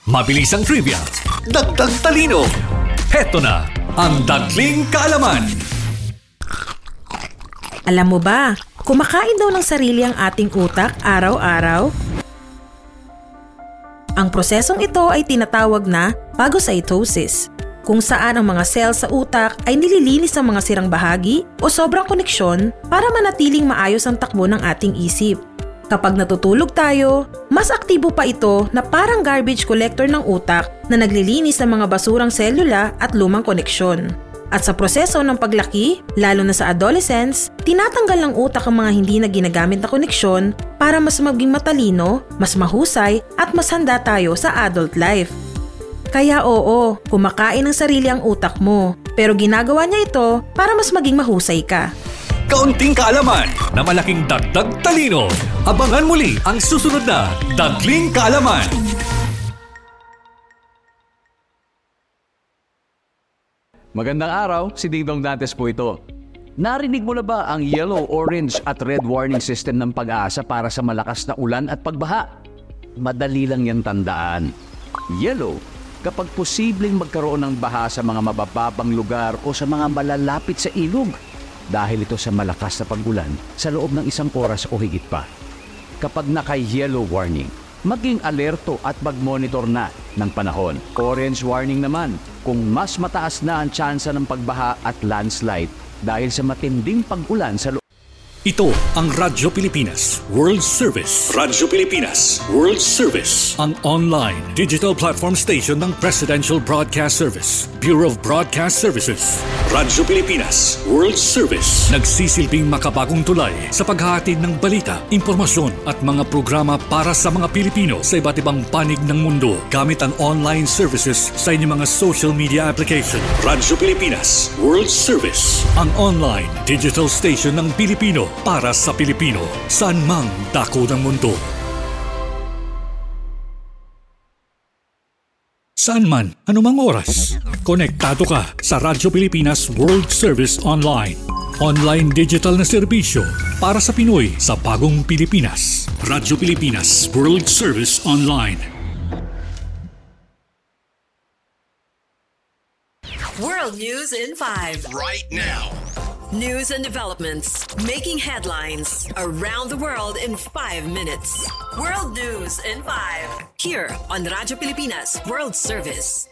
Mabilis ang trivia, dagdag talino. Heto na ang Dagling Kaalaman. Alam mo ba, kumakain daw ng sarili ang ating utak araw-araw? Ang prosesong ito ay tinatawag na phagocytosis, kung saan ang mga cells sa utak ay nililinis ng mga sirang bahagi o sobrang koneksyon para manatiling maayos ang takbo ng ating isip. Kapag natutulog tayo, mas aktibo pa ito na parang garbage collector ng utak na naglilinis ng mga basurang selula at lumang koneksyon. At sa proseso ng paglaki, lalo na sa adolescence, tinatanggal ng utak ang mga hindi na ginagamit na koneksyon para mas maging matalino, mas mahusay at mas handa tayo sa adult life. Kaya oo, kumakain ng sarili ang utak mo, pero ginagawa niya ito para mas maging mahusay ka. Kaunting kaalaman na malaking dagdag talino. Abangan muli ang susunod na Dagling Kaalaman. Magandang araw, si Dingdong Dantes po ito. Narinig mo na ba ang yellow, orange at red warning system ng Pag-asa para sa malakas na ulan at pagbaha? Madali lang yan tandaan. Yellow, kapag posibleng magkaroon ng baha sa mga mabababang lugar o sa mga malalapit sa ilog. Dahil ito sa malakas na pag-ulan sa loob ng 1 oras o higit pa. Kapag naka-yellow warning, maging alerto at mag-monitor na ng panahon. Orange warning naman kung mas mataas na ang tsansa ng pagbaha at landslide dahil sa matinding pag-ulan sa loob. Ito ang Radyo Pilipinas World Service. Radyo Pilipinas World Service. Ang online digital platform station ng Presidential Broadcast Service, Bureau of Broadcast Services. Radyo Pilipinas World Service. Nagsisilbing makabagong tulay sa paghahatid ng balita, impormasyon at mga programa para sa mga Pilipino sa iba't ibang panig ng mundo gamit ang online services sa inyong mga social media application. Radyo Pilipinas World Service. Ang online digital station ng Pilipino para sa Pilipino, saan mang dako ng mundo. Saan man, anumang oras, konektado ka sa Radyo Pilipinas World Service Online. Online digital na serbisyo para sa Pinoy sa bagong Pilipinas. Radyo Pilipinas World Service Online. World News in 5. Right now. News and developments making headlines around the world in 5 minutes. World News in 5. Here on Radyo Pilipinas World Service.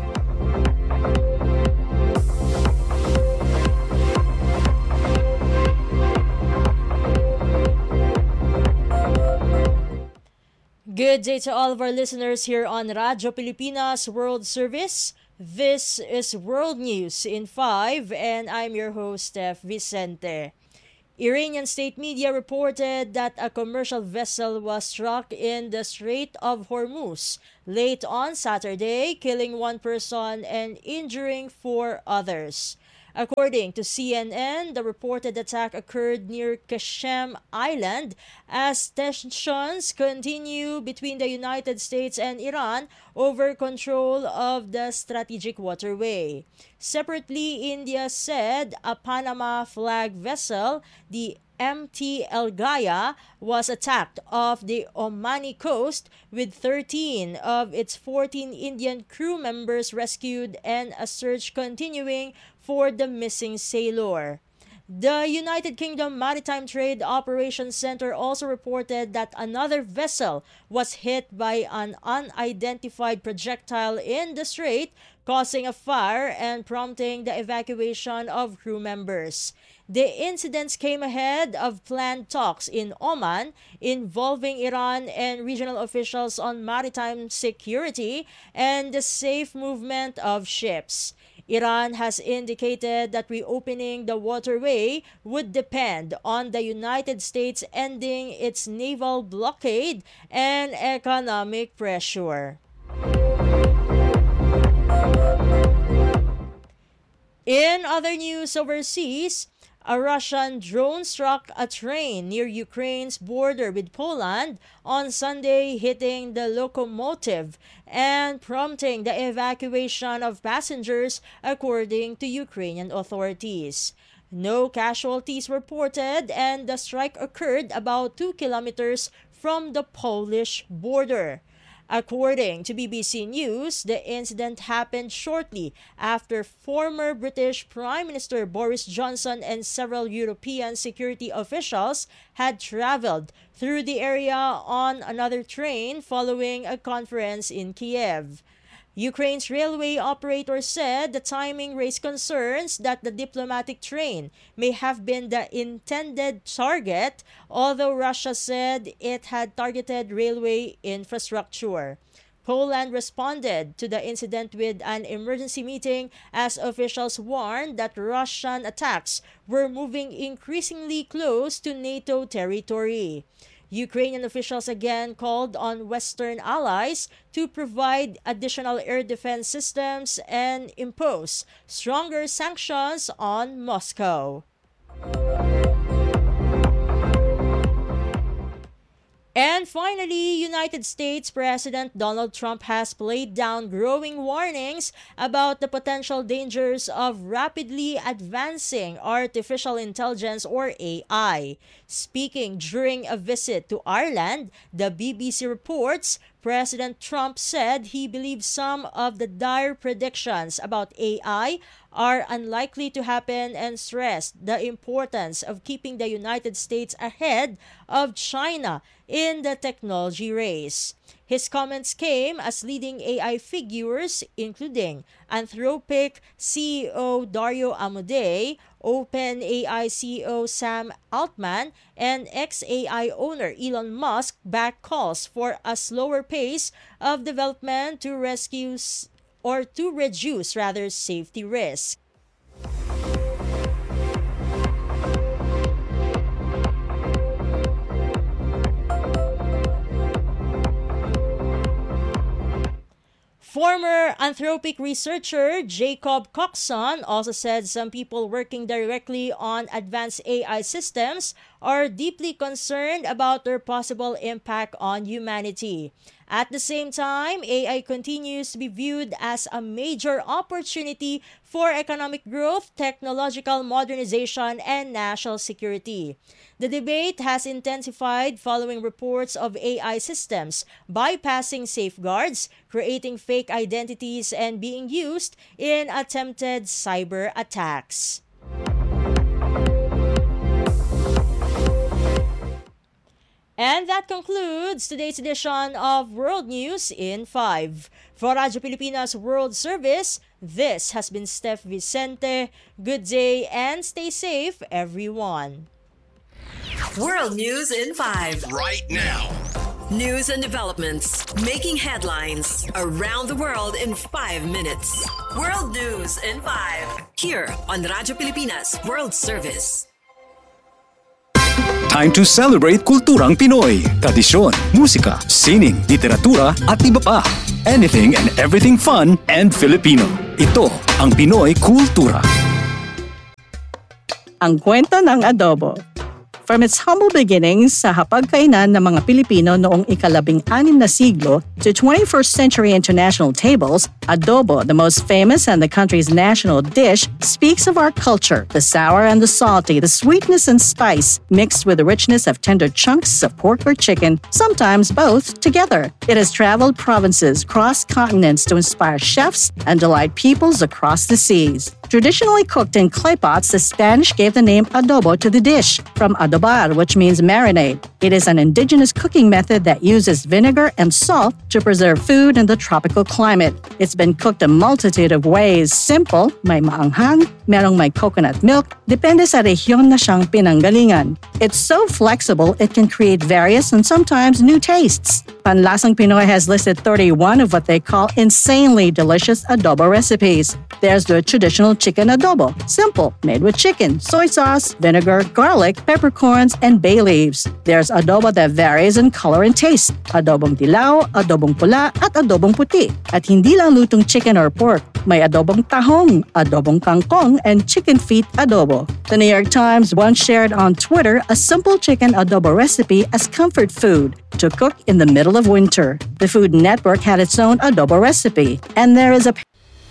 Good day to all of our listeners here on Radyo Pilipinas World Service. This is World News in 5 and I'm your host, Steph Vicente. Iranian state media reported that a commercial vessel was struck in the Strait of Hormuz late on Saturday, killing 1 person and injuring 4 others. According to CNN, the reported attack occurred near Qasem Island as tensions continue between the United States and Iran over control of the strategic waterway. Separately, India said a Panama flag vessel, the MT El Gaya, was attacked off the Omani coast with 13 of its 14 Indian crew members rescued and a search continuing for the missing sailor. The United Kingdom Maritime Trade Operations Center also reported that another vessel was hit by an unidentified projectile in the strait, causing a fire and prompting the evacuation of crew members. The incidents came ahead of planned talks in Oman involving Iran and regional officials on maritime security and the safe movement of ships. Iran has indicated that reopening the waterway would depend on the United States ending its naval blockade and economic pressure. In other news overseas, a Russian drone struck a train near Ukraine's border with Poland on Sunday, hitting the locomotive and prompting the evacuation of passengers, according to Ukrainian authorities. No casualties reported, and the strike occurred about 2 kilometers from the Polish border. According to BBC News, the incident happened shortly after former British Prime Minister Boris Johnson and several European security officials had traveled through the area on another train following a conference in Kiev. Ukraine's railway operator said the timing raised concerns that the diplomatic train may have been the intended target, although Russia said it had targeted railway infrastructure. Poland responded to the incident with an emergency meeting as officials warned that Russian attacks were moving increasingly close to NATO territory. Ukrainian officials again called on Western allies to provide additional air defense systems and impose stronger sanctions on Moscow. And finally, United States President Donald Trump has played down growing warnings about the potential dangers of rapidly advancing artificial intelligence or AI. Speaking during a visit to Ireland, the BBC reports President Trump said he believes some of the dire predictions about AI are unlikely to happen and stressed the importance of keeping the United States ahead of China in the technology race. His comments came as leading AI figures, including Anthropic CEO Dario Amodei, OpenAI CEO Sam Altman, and ex-AI owner Elon Musk back calls for a slower pace of development to reduce safety risks. Former Anthropic researcher Jacob Coxon also said some people working directly on advanced AI systems are deeply concerned about their possible impact on humanity. At the same time, AI continues to be viewed as a major opportunity for economic growth, technological modernization, and national security. The debate has intensified following reports of AI systems bypassing safeguards, creating fake identities, and being used in attempted cyber attacks. And that concludes today's edition of World News in 5. For Radyo Pilipinas World Service, this has been Steph Vicente. Good day and stay safe, everyone. World News in 5. Right now. News and developments making headlines around the world in 5 minutes. World News in 5. Here on Radyo Pilipinas World Service. Time to celebrate kulturang Pinoy. Tradisyon, musika, sining, literatura at iba pa. Anything and everything fun and Filipino. Ito ang Pinoy Kultura. Ang kwento ng adobo. From its humble beginnings sa hapagkainan ng mga Pilipino noong ika-16 na siglo to 21st century international tables, adobo, the most famous and the country's national dish, speaks of our culture, the sour and the salty, the sweetness and spice, mixed with the richness of tender chunks of pork or chicken, sometimes both together. It has traveled provinces, crossed continents to inspire chefs and delight peoples across the seas. Traditionally cooked in clay pots, the Spanish gave the name adobo to the dish, from adobar, which means marinade. It is an indigenous cooking method that uses vinegar and salt to preserve food in the tropical climate. It's been cooked a multitude of ways. Simple, may maanghang, merong may coconut milk, depende sa rehiyon na siyang pinanggalingan. It's so flexible, it can create various and sometimes new tastes. Panlasang Pinoy has listed 31 of what they call insanely delicious adobo recipes. There's the traditional chicken adobo, simple, made with chicken, soy sauce, vinegar, garlic, peppercorns, and bay leaves. There's adobo that varies in color and taste, adobong dilaw, adobong pula, at adobong puti. At hindi lang lutong chicken or pork, may adobong tahong, adobong kangkong, and chicken feet adobo. The New York Times once shared on Twitter a simple chicken adobo recipe as comfort food to cook in the middle of winter. The Food Network had its own adobo recipe, and there is a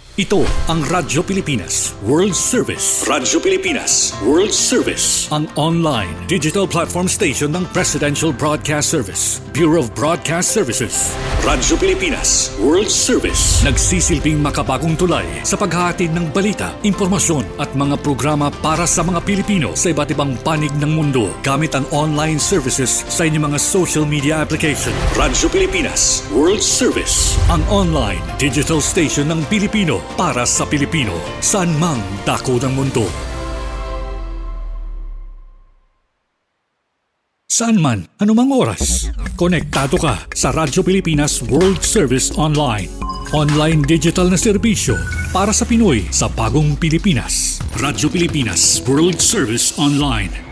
Ito ang Radyo Pilipinas World Service. Radyo Pilipinas World Service. Ang online digital platform station ng Presidential Broadcast Service, Bureau of Broadcast Services. Radyo Pilipinas World Service. Nagsisilbing makabagong tulay sa paghahatid ng balita, impormasyon at mga programa para sa mga Pilipino sa iba't ibang panig ng mundo gamit ang online services sa inyong mga social media application. Radyo Pilipinas World Service. Ang online digital station ng Pilipino para sa Pilipino, saan mang dako ng mundo. Saan man, anumang oras, konektado ka sa Radyo Pilipinas World Service Online. Online digital na serbisyo para sa Pinoy sa bagong Pilipinas. Radyo Pilipinas World Service Online.